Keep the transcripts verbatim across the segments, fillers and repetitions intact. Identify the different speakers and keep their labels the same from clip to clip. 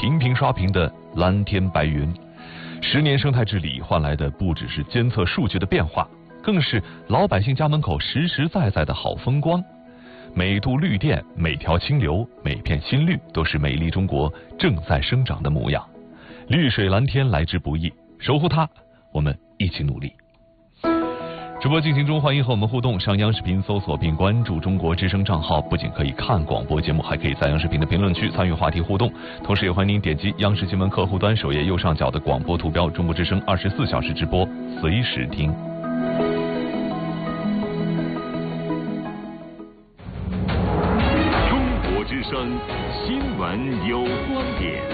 Speaker 1: 频频刷屏的蓝天白云。十年生态治理换来的不只是监测数据的变化，更是老百姓家门口实实在在的好风光。每度绿电，每条清流，每片新绿，都是美丽中国正在生长的模样。绿水蓝天来之不易，守护它，我们一起努力。直播进行中，欢迎和我们互动。上央视频搜索并关注中国之声账号，不仅可以看广播节目，还可以在央视频的评论区参与话题互动。同时也欢迎您点击央视新闻客户端首页右上角的广播图标，中国之声二十四小时直播，随时听。
Speaker 2: 中国之声新闻有观点。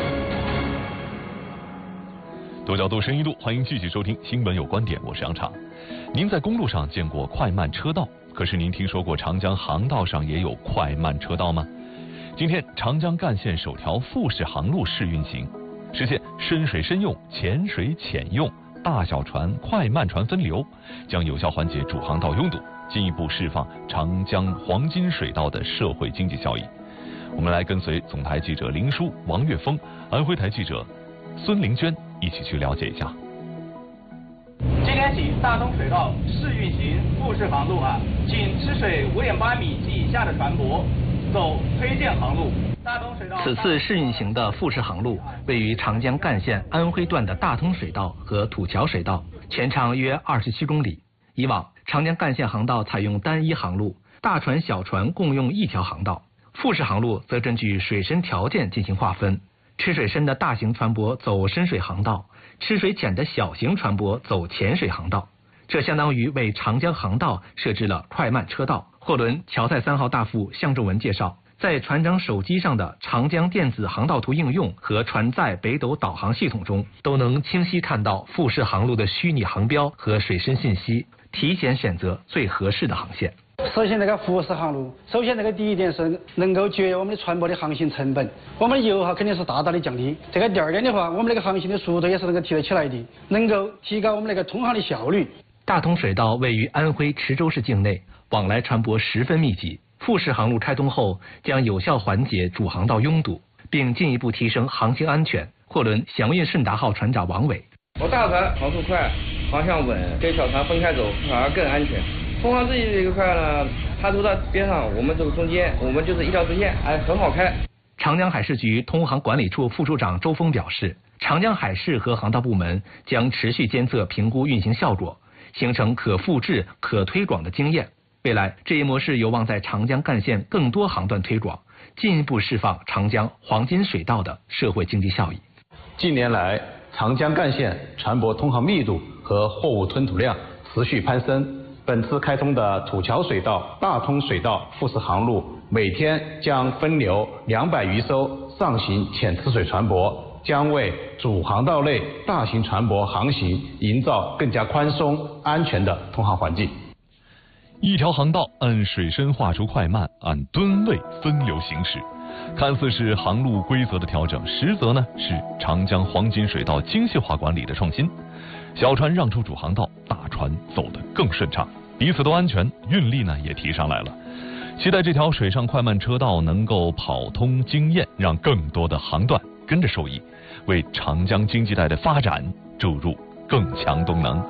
Speaker 1: 多角度、深一度，欢迎继续收听《新闻有观点》，我是杨畅。您在公路上见过快慢车道，可是您听说过长江航道上也有快慢车道吗？今天长江干线首条复式航路试运行，实现深水深用、浅水浅用、大小船、快慢船分流，将有效缓解主航道拥堵，进一步释放长江黄金水道的社会经济效益。我们来跟随总台记者林舒、王岳峰，安徽台记者孙玲娟一起去了解一下。
Speaker 3: 今天起，大东水道试运行复式航路啊，请吃水五点八米及以下的船舶走推荐航路。大东水道
Speaker 4: 此次试运行的复式航路位于长江干线安徽段的大通水道和土桥水道，全长约二十七公里。以往长江干线航道采用单一航路，大船小船共用一条航道。复式航路则根据水深条件进行划分。吃水深的大型船舶走深水航道，吃水浅的小型船舶走浅水航道。这相当于为长江航道设置了快慢车道。货轮乔赛三号大副向仲文介绍，在船长手机上的长江电子航道图应用和船载北斗导航系统中，都能清晰看到复式航路的虚拟航标和水深信息，提前选择最合适的航线。
Speaker 5: 首先，那个复式航路，首先那个第一点是能够节约我们的船舶的航行成本，我们的油耗肯定是大大的降低。这个第二点的话，我们那个航行的速度也是能够提得起来的，能够提高我们那个通航的效率。
Speaker 4: 大通水道位于安徽池州市境内，往来船舶十分密集。复式航路开通后，将有效缓解主航道拥堵，并进一步提升航行安全。货轮祥运顺达号船长王伟：
Speaker 6: 我大船航速快，航向稳，跟小船分开走反而更安全。通航这一块呢，它都在边上，我们走中间，我们就是一条直线，哎，很好开。
Speaker 4: 长江海事局通航管理处副处长周峰表示，长江海事和航道部门将持续监测评估运行效果，形成可复制、可推广的经验。未来这一模式有望在长江干线更多航段推广，进一步释放长江黄金水道的社会经济效益。
Speaker 7: 近年来，长江干线船舶通航密度和货物吞吐量持续攀升。本次开通的土桥水道、大通水道复式航路，每天将分流两百余艘上行浅吃水船舶，将为主航道内大型船舶航行营造更加宽松、安全的通航环境。
Speaker 1: 一条航道按水深划出快慢，按吨位分流行驶，看似是航路规则的调整，实则呢是长江黄金水道精细化管理的创新。小船让出主航道，大船走得更顺畅，彼此都安全，运力呢也提上来了。期待这条水上快慢车道能够跑通经验，让更多的航段跟着受益，为长江经济带的发展注入更强动能。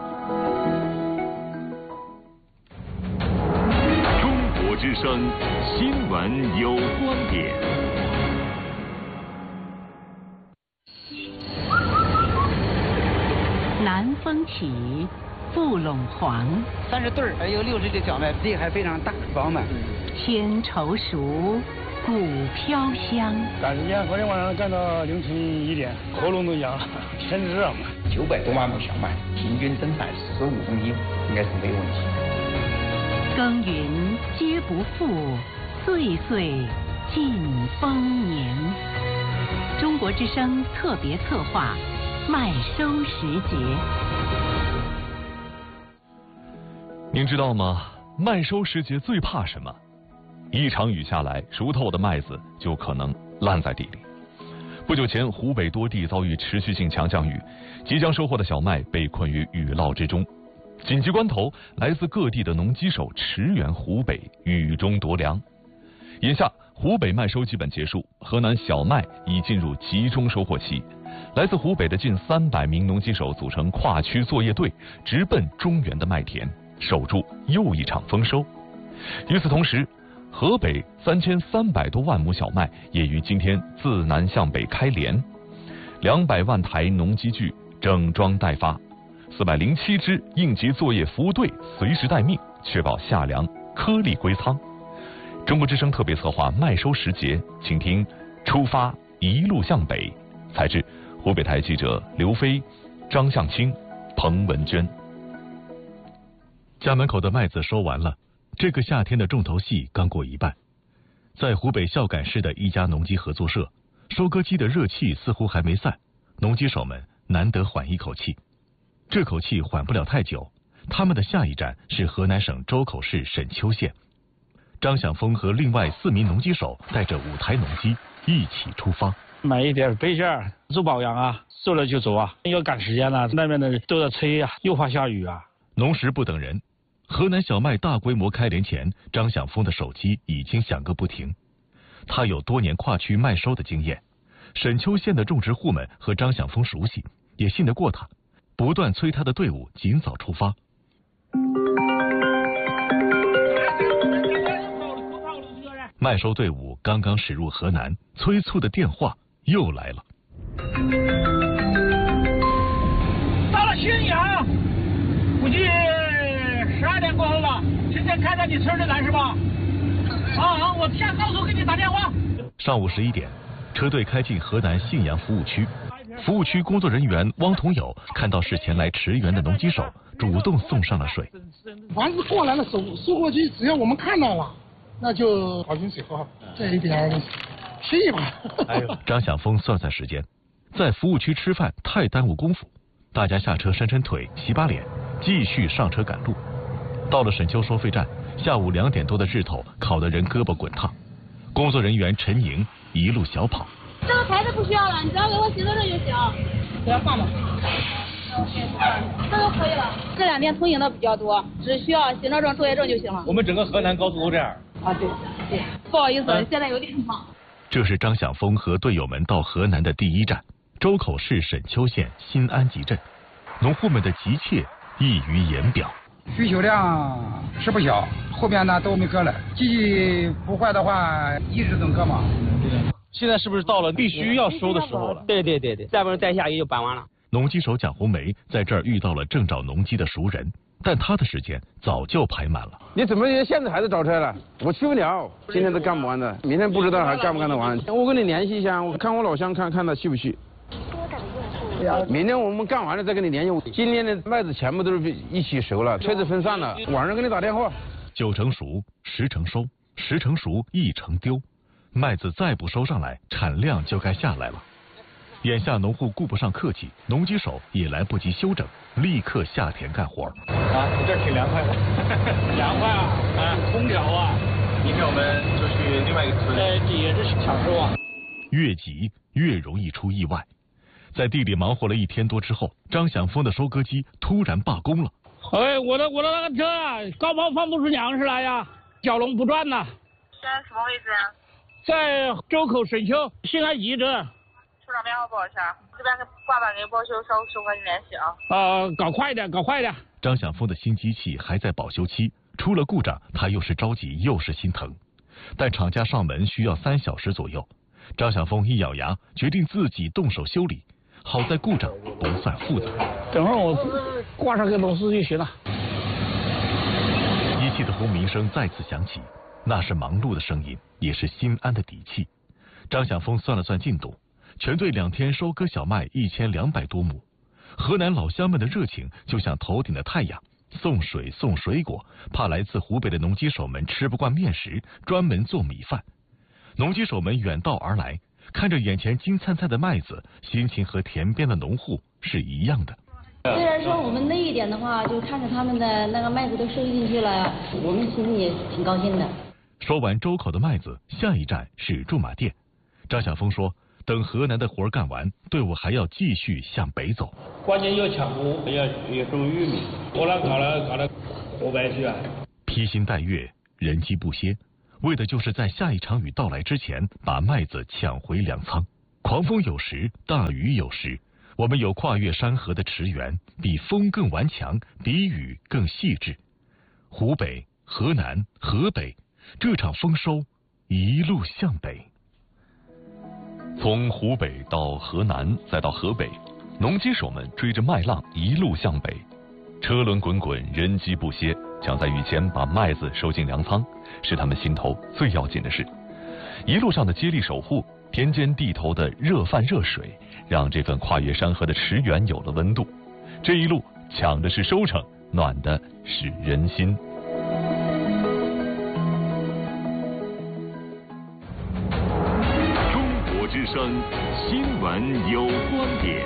Speaker 2: 中国之声新闻有观点。
Speaker 8: 南风起，布陇黄，
Speaker 5: 三十对儿，还有六十的小麦，地还非常大，饱满。
Speaker 8: 天稠熟，谷飘香。
Speaker 9: 干时间昨天晚上干到凌晨一点，喉咙都痒了，天热嘛。
Speaker 10: 九百多万亩小麦，平均生产十五公斤，应该是没有问题。
Speaker 8: 耕耘皆不负，岁岁尽丰年。中国之声特别策划。麦收时节，
Speaker 1: 您知道吗？麦收时节最怕什么？一场雨下来，熟透的麦子就可能烂在地里。不久前，湖北多地遭遇持续性强降雨，即将收获的小麦被困于雨涝之中。紧急关头，来自各地的农机手驰援湖北，雨中夺粮。眼下， 湖北麦收基本结束，河南小麦已进入集中收获期。来自湖北的近三百名农机手组成跨区作业队，直奔中原的麦田，守住又一场丰收。与此同时，河北三千三百多万亩小麦也于今天自南向北开镰，两百万台农机具整装待发，四百零七支应急作业服务队随时待命，确保夏粮颗粒归仓。中国之声特别策划麦收时节，请听出发一路向北，采自湖北台记者刘飞、张向清、彭文娟。家门口的麦子收完了，这个夏天的重头戏刚过一半。在湖北孝感市的一家农机合作社，收割机的热气似乎还没散，农机手们难得缓一口气。这口气缓不了太久，他们的下一站是河南省周口市沈丘县。张响峰和另外四名农机手带着五台农机一起出发，
Speaker 9: 买一点备件，做保养啊，做了就走啊，要赶时间了，那边的都在催啊，又怕下雨啊。
Speaker 1: 农时不等人，河南小麦大规模开镰前，张响峰的手机已经响个不停。他有多年跨区麦收的经验，沈丘县的种植户们和张响峰熟悉，也信得过他，不断催他的队伍尽早出发。麦收队伍刚刚驶入河南，催促的电话又来了。
Speaker 11: 到了浔阳，估计十二点过后了。今天开在你村里来是吧？啊，我下高速给你打电话。
Speaker 1: 上午十一点，车队开进河南信阳服务区。服务区工作人员汪同友看到是前来驰援的农机手，主动送上了水。
Speaker 12: 凡是过来了收收过去，只要我们看到了，那就跑进水喝，这一点屁吧。
Speaker 1: 哎呦，张响峰算算时间，在服务区吃饭太耽误功夫，大家下车伸伸腿、洗把脸，继续上车赶路。到了沈丘收费站，下午两点多的日头烤得人胳膊滚烫。工作人员陈莹一路小跑。
Speaker 13: 这个牌子不需要了，你只要给我写到这就行。不要放了。这个可以了。这两天通行的比较多，只需要行车证、作业证就行了。
Speaker 3: 我们整个河南高速都这样。
Speaker 13: 啊，对对，不好意思，嗯、现在有点忙。
Speaker 1: 这是张响峰和队友们到河南的第一站，周口市沈丘县新安集镇。农户们的急切溢于言表。
Speaker 14: 需求量是不小，后边呢都没割了，机器不坏的话一直能割嘛。
Speaker 3: 现在是不是到了必须要收的时候了？
Speaker 15: 对对对对，再不然再下雨就搬完了。
Speaker 1: 农机手蒋红梅在这儿遇到了正找农机的熟人，但他的时间早就排满了。
Speaker 16: 你怎么现在还在找车了？我去不了，今天都干不完的，明天不知道还干不干得完。我跟你联系一下，我看我老乡看看他去不去。明天我们干完了再跟你联系。今天的麦子全部都是一起熟了，车子分散了，晚上给你打电话。
Speaker 1: 九成熟，十成收，十成熟，一成丢。麦子再不收上来，产量就该下来了。眼下农户顾不上客气，农机手也来不及休整，立刻下田干活。
Speaker 3: 啊，这挺凉快的。凉快啊！啊，空调啊！明天我们就去另外一个村。呃，也是抢收啊。
Speaker 1: 越急越容易出意外。在地里忙活了一天多之后，张响峰的收割机突然罢工了。
Speaker 11: 哎，我的我的那个车啊，高抛放不出粮食来呀，蛟龙不转呐。
Speaker 13: 现在什么位置啊？
Speaker 11: 在周口沈丘新安集镇。
Speaker 13: 处长电话报一下，这边挂板给报修，稍后修和你联系啊。
Speaker 11: 呃，搞快点，搞快点。
Speaker 1: 张响峰的新机器还在保修期，出了故障，他又是着急又是心疼。但厂家上门需要三小时左右，张响峰一咬牙，决定自己动手修理。好在故障不算复杂。
Speaker 11: 等会儿我挂上个螺丝就行了。
Speaker 1: 机器的轰鸣声再次响起，那是忙碌的声音，也是心安的底气。张响峰算了算进度，全队两天收割小麦一千两百多亩。河南老乡们的热情就像头顶的太阳，送水送水果，怕来自湖北的农机手们吃不惯面食，专门做米饭。农机手们远道而来，看着眼前金灿灿的麦子，心情和田边的农户是一样的。
Speaker 13: 虽然说我们那一点的话，就看着他们的那个麦子都收进去了，我们心里也挺高兴的。
Speaker 1: 收完周口的麦子，下一站是驻马店。张晓峰说，等河南的活干完，队伍还要继续向北走。
Speaker 11: 关键要抢谷，要要种玉米，我那搞了搞了五百去啊。
Speaker 1: 披星戴月，人机不歇。
Speaker 17: 为的就是在下一场雨到来之前把麦子抢回粮仓。狂风有时，大雨有时，我们有跨越山河的驰援，比风更顽强，比雨更细致。湖北、河南、河北，这场丰收一路向北。
Speaker 1: 从湖北到河南，再到河北，农机手们追着麦浪一路向北，车轮滚滚，人机不歇，想在雨前把麦子收进粮仓，是他们心头最要紧的事。一路上的接力守护，田间地头的热饭热水，让这份跨越山河的驰援有了温度。这一路抢的是收成，暖的是人心。
Speaker 2: 中国之声新闻有观点。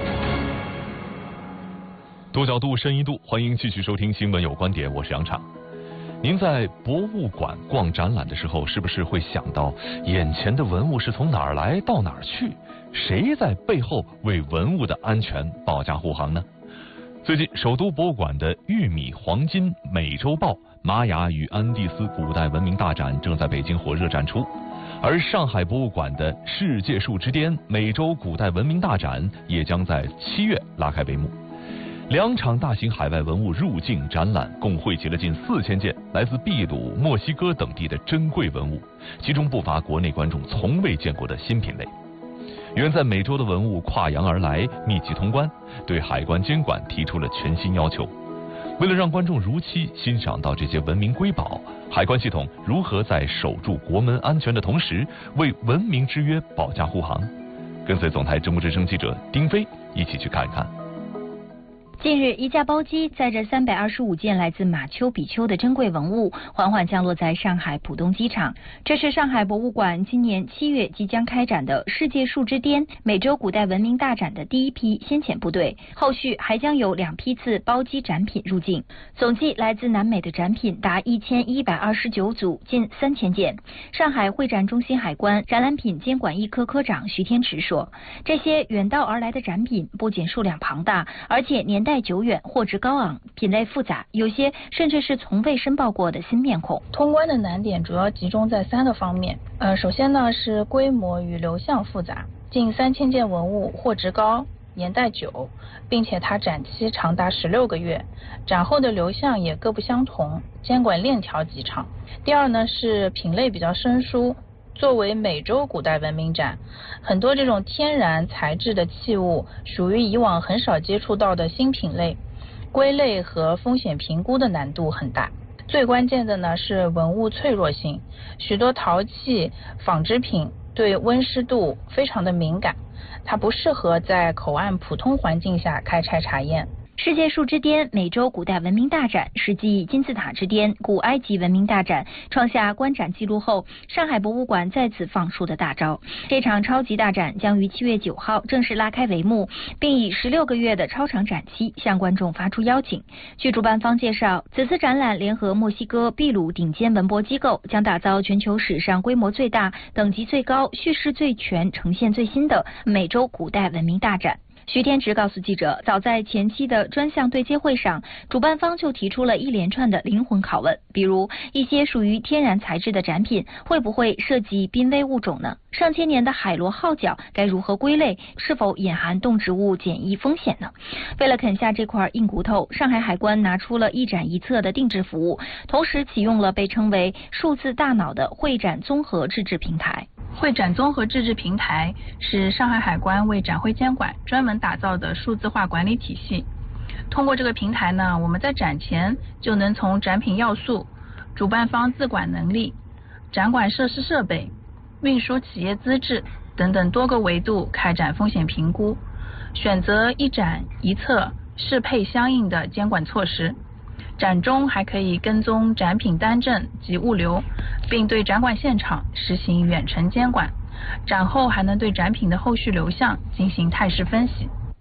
Speaker 1: 多角度，深一度，欢迎继续收听新闻有观点，我是杨畅。您在博物馆逛展览的时候，是不是会想到眼前的文物是从哪儿来到哪儿去？谁在背后为文物的安全保驾护航呢？最近，首都博物馆的玉米黄金美洲豹玛雅与安第斯古代文明大展正在北京火热展出，而上海博物馆的世界树之巅美洲古代文明大展也将在七月拉开帷幕。两场大型海外文物入境展览共汇集了近四千件来自秘鲁、墨西哥等地的珍贵文物，其中不乏国内观众从未见过的新品类。远在美洲的文物跨洋而来，密集通关，对海关监管提出了全新要求。为了让观众如期欣赏到这些文明瑰宝，海关系统如何在守住国门安全的同时，为文明之约保驾护航？跟随总台直木之声记者丁飞一起去看一看。
Speaker 18: 近日，一架包机载着三百二十五件来自马丘比丘的珍贵文物，缓缓降落在上海浦东机场。这是上海博物馆今年七月即将开展的世界树之巅美洲古代文明大展的第一批先遣部队，后续还将有两批次包机展品入境，总计来自南美的展品达一千一百二十九组，近三千件。上海会展中心海关展览品监管一科科长徐天池说，这些远道而来的展品不仅数量庞大，而且年代久远，货值高昂，品类复杂，有些甚至是从未申报过的新面孔。
Speaker 19: 通关的难点主要集中在三个方面。呃，首先呢是规模与流向复杂，近三千件文物，货值高，年代久，并且它展期长达十六个月，展后的流向也各不相同，监管链条极长。第二呢是品类比较生疏。作为美洲古代文明展，很多这种天然材质的器物属于以往很少接触到的新品类，归类和风险评估的难度很大。最关键的呢是文物脆弱性，许多陶器、纺织品对温湿度非常的敏感，它不适合在口岸普通环境下开拆查验。
Speaker 18: 世界树之巅美洲古代文明大展是继金字塔之巅古埃及文明大展创下观展记录后，上海博物馆再次放出的大招。这场超级大展将于七月九号正式拉开帷幕，并以十六个月的超长展期向观众发出邀请。据主办方介绍，此次展览联合墨西哥、秘鲁顶尖文博机构，将打造全球史上规模最大、等级最高、叙事最全、呈现最新的美洲古代文明大展。徐天池告诉记者，早在前期的专项对接会上，主办方就提出了一连串的灵魂拷问，比如一些属于天然材质的展品会不会涉及濒危物种呢？上千年的海螺号角该如何归类？是否隐含动植物检疫风险呢？为了啃下这块硬骨头，上海海关拿出了一展一策的定制服务，同时启用了被称为数字大脑的会展综合自治平台。
Speaker 19: 会展综合自治平台是上海海关为展会监管专门打造的数字化管理体系。通过这个平台呢，我们在展前就能从展品要素、主办方自管能力、展馆设施设备、运输企业资质等等多个维度开展风险评估，选择一展一策适配相应的监管措施。展中还可以跟踪展品单证及物流，并对展馆现场实行远程监管。展后还能对展品的后续流向进行态势分析。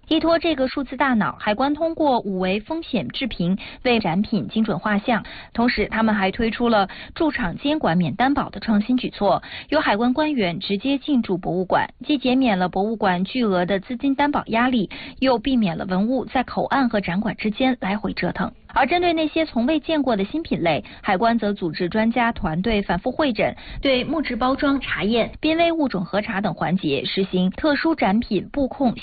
Speaker 18: 依托这个数字大脑，海关通过五维风险制评为展品精准画像。同时，他们还推出了驻场监管免担保的创新举措，由海关官员直接进驻博物馆，既减免了博物馆巨额的资金担保压力，又避免了文物在口岸和展馆之间来回折腾。而针对那些从未见过的新品类，海关则组织专家团队反复会诊，对木质包装查验、濒危物种核查等环节实行特殊展品布控